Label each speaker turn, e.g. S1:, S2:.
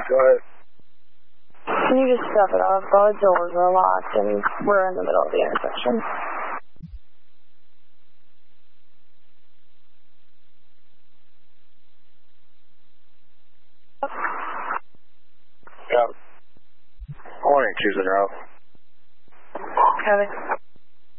S1: Go ahead.
S2: Can you just step it up? The doors are locked and we're in the middle of the intersection.
S1: Yeah. Morning, Tuesday Road.
S2: Kevin.